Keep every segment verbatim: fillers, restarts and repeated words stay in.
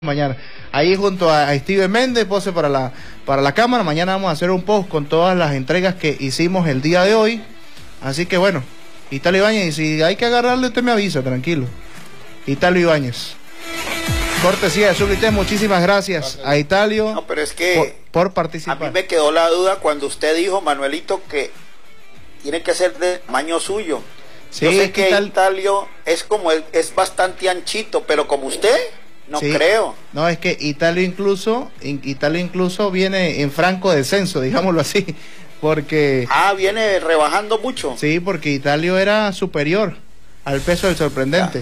Mañana, ahí junto a, a Steven Méndez, pose para la, para la cámara. Mañana vamos a hacer un post con todas las entregas que hicimos el día de hoy. Así que bueno, Italio Ibáñez, y si hay que agarrarle, usted me avisa, tranquilo. Italio Ibáñez. Cortesía de Sublites, muchísimas gracias a Italio no, pero es que por, por participar. A mí me quedó la duda cuando usted dijo, Manuelito, que tiene que ser de tamaño suyo. Sí, Yo sé que Ital... Italio es como el, es bastante anchito, pero como usted, no sí. creo. No, es que Italio incluso, Italio incluso viene en franco descenso, digámoslo así, porque... Ah, viene rebajando mucho. Sí, porque Italio era superior al peso del sorprendente.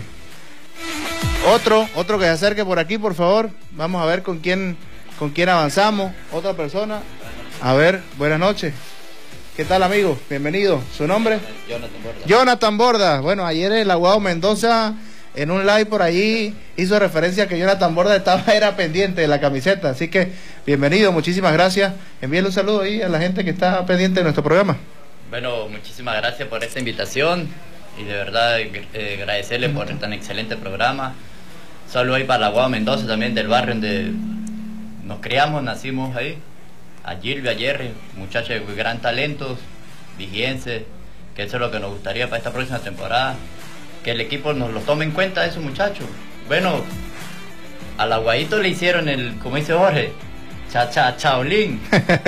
Ya. Otro, otro que se acerque por aquí, por favor. Vamos a ver con quién, con quién avanzamos. Otra persona. A ver, buenas noches. ¿Qué tal, amigo? Bienvenido. ¿Su nombre? Jonathan Borda. Jonathan Borda. Bueno, ayer el Aguado Mendoza en un live por ahí hizo referencia a que Jonathan Borda estaba era pendiente de la camiseta. Así que bienvenido, muchísimas gracias. Envíenle un saludo ahí a la gente que está pendiente de nuestro programa. Bueno, muchísimas gracias por esta invitación y de verdad eh, agradecerle por tan excelente programa. Saludo ahí para el Aguado Mendoza, también del barrio donde nos criamos, nacimos ahí. A Gilby, a Jerry, muchachos de gran talento, vigienses, que eso es lo que nos gustaría para esta próxima temporada, que el equipo nos lo tome en cuenta de esos muchachos. Bueno, al Aguadito le hicieron el, como dice Jorge, cha cha chaolín,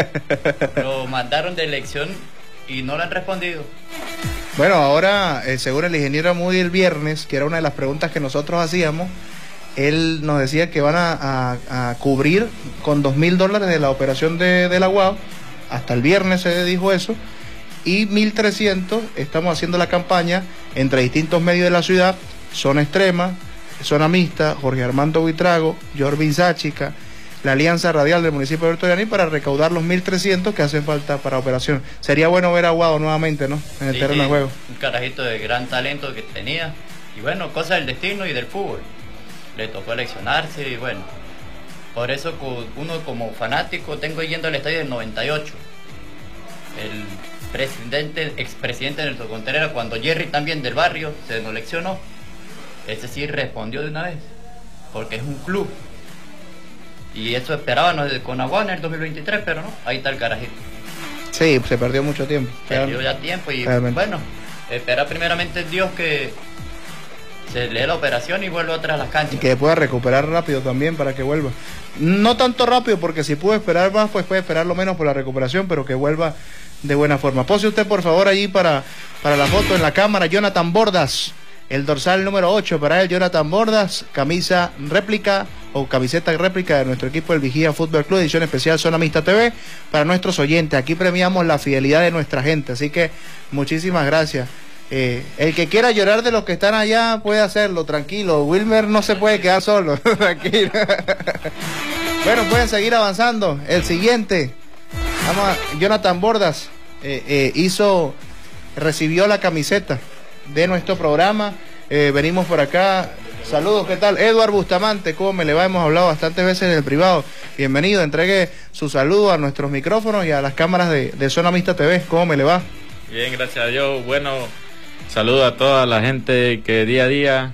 lo mandaron de elección y no le han respondido. Bueno, ahora, eh, según el ingeniero Moody el viernes, que era una de las preguntas que nosotros hacíamos, él nos decía que van a, a, a cubrir con dos mil dólares de la operación de, del Aguado. Hasta el viernes se dijo eso. Y mil trescientos estamos haciendo la campaña entre distintos medios de la ciudad. Zona Extrema, Zona Mixta, Jorge Armando Buitrago, Jorvin Sáchica, la Alianza Radial del municipio de Puerto Yaní, para recaudar los mil trescientos que hacen falta para operación. Sería bueno ver a Aguado nuevamente, ¿no? En el sí, terreno sí, de juego. Un carajito de gran talento que tenía. Y bueno, cosas del destino y del fútbol. Le tocó eleccionarse y bueno, por eso uno como fanático tengo yendo al estadio del noventa y ocho. El presidente, expresidente Nelson Contreras, cuando Jerry también del barrio se nos eleccionó, ese sí respondió de una vez, porque es un club. Y eso esperábamos con Aguado en el dos mil veintitrés, pero no, ahí está el carajito. Sí, se perdió mucho tiempo. Perdió ya tiempo y realmente. Bueno, espera primeramente Dios que se lee la operación y vuelve otra a las canchas. Y que pueda recuperar rápido también para que vuelva. No tanto rápido, porque si pudo esperar más, pues puede esperar lo menos por la recuperación, pero que vuelva de buena forma. Pose usted, por favor, allí para, para la foto en la cámara. Jonathan Bordas, el dorsal número ocho para él, Jonathan Bordas, camisa réplica o camiseta réplica de nuestro equipo, el Vigía Fútbol Club, edición especial Zona Mixta T V, para nuestros oyentes. Aquí premiamos la fidelidad de nuestra gente, así que muchísimas gracias. Eh, el que quiera llorar de los que están allá puede hacerlo, tranquilo. Wilmer no se puede quedar solo, tranquilo. Bueno, pueden seguir avanzando. El siguiente, vamos a, Jonathan Bordas eh, eh, hizo, recibió la camiseta de nuestro programa. Eh, venimos por acá. Saludos, ¿qué tal? Eduardo Bustamante, ¿cómo me le va? Hemos hablado bastantes veces en el privado. Bienvenido, entregue su saludo a nuestros micrófonos y a las cámaras de, de Zona Mixta T V. ¿Cómo me le va? Bien, gracias a Dios. Bueno, saludo a toda la gente que día a día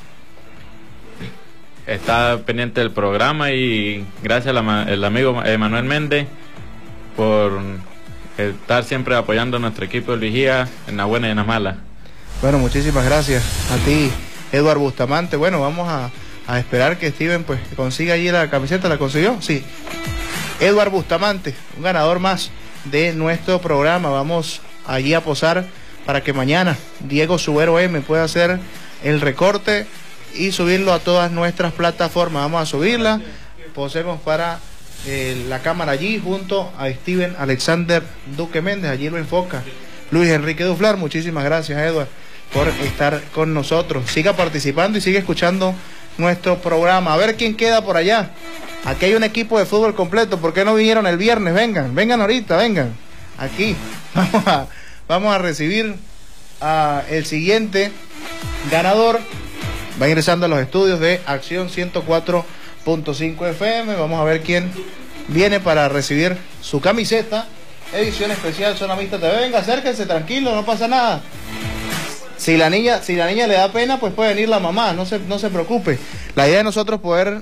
está pendiente del programa y gracias al amigo Manuel Méndez por estar siempre apoyando a nuestro equipo del Vigía en la buena y en la mala. Bueno, muchísimas gracias a ti, Eduardo Bustamante. Bueno, vamos a, a esperar que Steven pues consiga allí la camiseta. ¿La consiguió? Sí. Eduardo Bustamante, un ganador más de nuestro programa. Vamos allí a posar para que mañana Diego Subero M pueda hacer el recorte y subirlo a todas nuestras plataformas. Vamos a subirla, posemos para eh, la cámara allí junto a Steven Alexander Duque Méndez, allí lo enfoca Luis Enrique Duflar. Muchísimas gracias, Eduardo, por estar con nosotros. Siga participando y sigue escuchando nuestro programa. A ver quién queda por allá. Aquí hay un equipo de fútbol completo. ¿Por qué no vinieron el viernes? Vengan, vengan ahorita, vengan. Aquí vamos a Vamos a recibir a el siguiente ganador. Va ingresando a los estudios de Acción ciento cuatro punto cinco F M. Vamos a ver quién viene para recibir su camiseta. Edición especial Zona Mixta T V. Venga, acérquense, tranquilo, no pasa nada. Si la niña, si la niña le da pena, pues puede venir la mamá, no se, no se preocupe. La idea de nosotros poder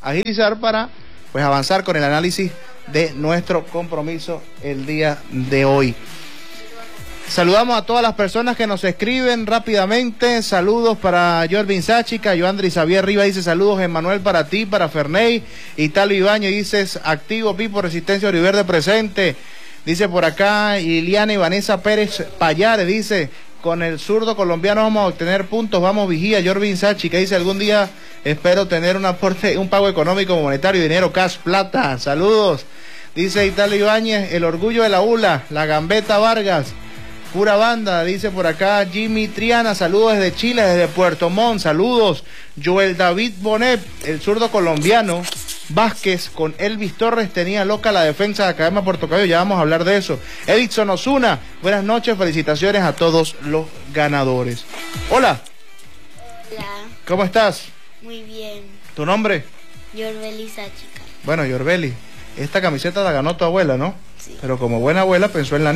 agilizar para pues avanzar con el análisis de nuestro compromiso el día de hoy. Saludamos a todas las personas que nos escriben rápidamente. Saludos para Jorvin Sáchica, Joandri Xavier Riva dice saludos, Emmanuel para ti, para Ferney, Italo Ibañez dices activo, Pipo, Resistencia Oriverde presente. Dice por acá Iliana y Vanessa Pérez Payares, dice con el zurdo colombiano vamos a obtener puntos, vamos vigía. Jorvin Sáchica dice algún día espero tener un aporte, un pago económico monetario, dinero, cash, plata. Saludos. Dice Italo Ibañez, el orgullo de la U L A, la Gambeta Vargas. Pura banda, dice por acá Jimmy Triana, saludos desde Chile, desde Puerto Montt, saludos. Joel David Bonet, el zurdo colombiano. Vázquez con Elvis Torres tenía loca la defensa de Academia Puerto Cabello, ya vamos a hablar de eso. Edison Osuna, buenas noches, felicitaciones a todos los ganadores. Hola. Hola. ¿Cómo estás? Muy bien. ¿Tu nombre? Yorbeli Sáchica. Bueno, Yorbeli, esta camiseta la ganó tu abuela, ¿no? Sí. Pero como buena abuela pensó en la